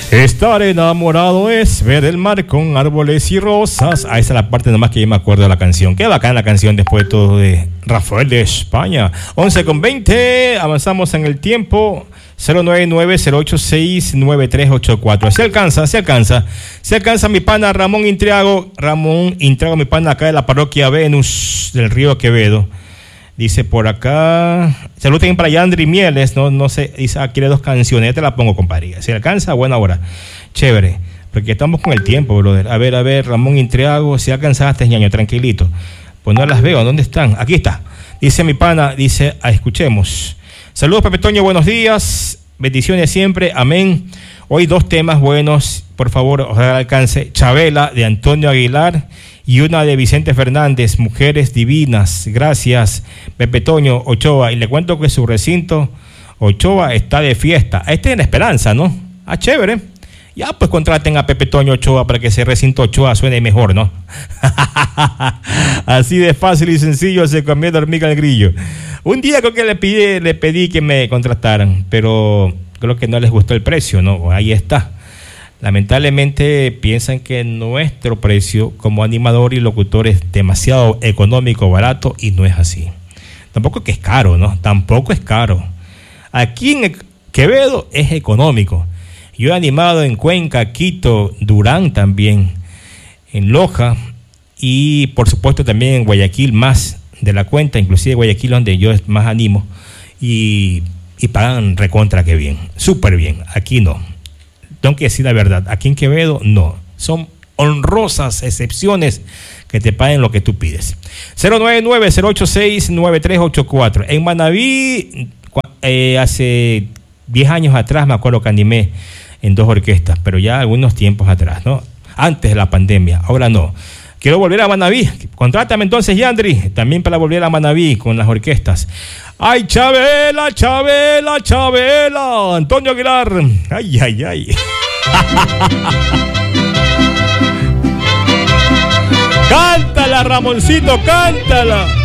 Estar enamorado es ver el mar con árboles y rosas. Esa es la parte nomás que yo me acuerdo de la canción. Qué bacana la canción después de todo de Rafael de España. 11:20, avanzamos en el tiempo. 099-086-9384. Se alcanza mi pana Ramón Intriago, mi pana acá de la parroquia Venus del Río Quevedo. Dice por acá, saludos también para Yandri Mieles, no sé, dice, quiere 2 canciones, ya te la pongo, compadre. Si alcanza, buena hora. Chévere, porque estamos con el tiempo, brother. A ver, Ramón Intriago, si alcanzaste, ñaño, tranquilito. Pues no las veo, ¿dónde están? Aquí está. Dice mi pana, escuchemos. Saludos, Pepe Toño, buenos días, bendiciones siempre, amén. Hoy 2 temas buenos, por favor, ojalá alcance. Chabela, de Antonio Aguilar, y una de Vicente Fernández, Mujeres Divinas. Gracias, Pepe Toño Ochoa. Y le cuento que su recinto Ochoa está de fiesta. Este es en Esperanza, ¿no? Chévere. Ya pues contraten a Pepe Toño Ochoa para que ese recinto Ochoa suene mejor, ¿no? Así de fácil y sencillo se comió la hormiga al grillo. Un día creo que le pedí que me contrataran, pero creo que no les gustó el precio, ¿no? Ahí está. Lamentablemente piensan que nuestro precio como animador y locutor es demasiado económico, barato, y no es así. Tampoco que es caro, ¿no? Tampoco es caro. Aquí en Quevedo es económico. Yo he animado en Cuenca, Quito, Durán también, en Loja y por supuesto también en Guayaquil, más de la cuenta, inclusive Guayaquil donde yo más animo, y pagan recontra que bien, súper bien. Aquí no. Tengo que decir la verdad, aquí en Quevedo no, son honrosas excepciones que te paguen lo que tú pides. 099-086-9384. En Manabí, hace 10 años atrás me acuerdo que animé en 2 orquestas, pero ya algunos tiempos atrás, ¿no? Antes de la pandemia, ahora no. Quiero volver a Manabí, contrátame entonces, Yandri, también para volver a Manabí con las orquestas. ¡Ay, Chabela, Chabela, Chabela! Antonio Aguilar. ¡Ay, ay, ay! ¡Cántala, Ramoncito, cántala!